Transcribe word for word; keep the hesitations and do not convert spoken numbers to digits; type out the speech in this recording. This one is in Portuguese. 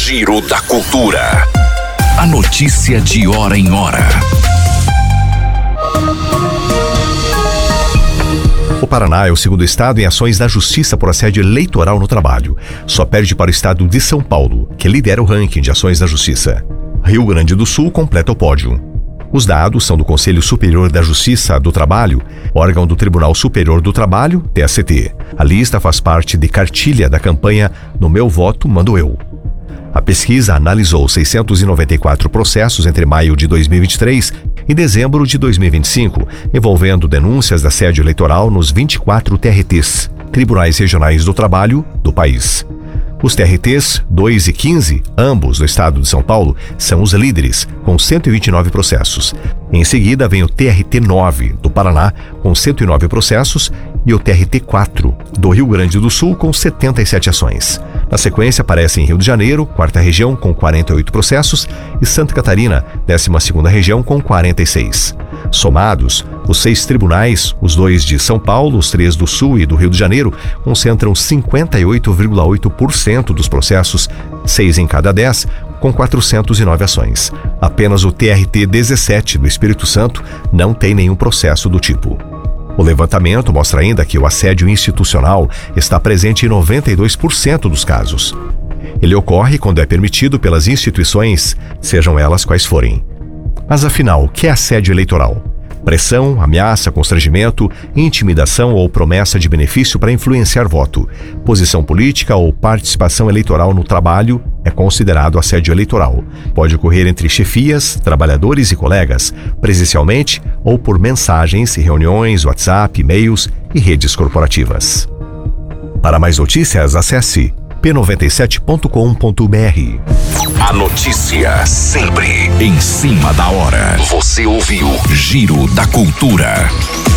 Giro da Cultura. A notícia de hora em hora. O Paraná é o segundo estado em ações da Justiça por assédio eleitoral no trabalho. Só perde para o estado de São Paulo, que lidera o ranking de ações da Justiça. Rio Grande do Sul completa o pódio. Os dados são do Conselho Superior da Justiça do Trabalho, órgão do Tribunal Superior do Trabalho, T S T. A lista faz parte de cartilha da campanha No Meu Voto, Mando Eu. A pesquisa analisou seiscentos e noventa e quatro processos entre maio de dois mil e vinte e três e dezembro de dois mil e vinte e cinco, envolvendo denúncias de assédio eleitoral nos vinte e quatro T R Ts, Tribunais Regionais do Trabalho, do país. Os T R Ts dois e quinze, ambos do estado de São Paulo, são os líderes, com cento e vinte e nove processos. Em seguida vem o T R T nove, do Paraná, com cento e nove processos, e o T R T quatro, do Rio Grande do Sul, com setenta e sete ações. Na sequência aparecem Rio de Janeiro, quarta região, com quarenta e oito processos, e Santa Catarina, décima segunda região, com quarenta e seis. Somados, os seis tribunais, os dois de São Paulo, os três do Sul e do Rio de Janeiro, concentram cinquenta e oito vírgula oito por cento dos processos, seis em cada dez, com quatrocentas e nove ações. Apenas o T R T dezessete do Espírito Santo não tem nenhum processo do tipo. O levantamento mostra ainda que o assédio institucional está presente em noventa e dois por cento dos casos. Ele ocorre quando é permitido pelas instituições, sejam elas quais forem. Mas afinal, o que é assédio eleitoral? Pressão, ameaça, constrangimento, intimidação ou promessa de benefício para influenciar voto, posição política ou participação eleitoral no trabalho é considerado assédio eleitoral. Pode ocorrer entre chefias, trabalhadores e colegas, presencialmente ou por mensagens, reuniões, WhatsApp, e-mails e redes corporativas. Para mais notícias, acesse p noventa e sete ponto com ponto b r. A notícia sempre em cima da hora. Você ouviu Giro da Cultura.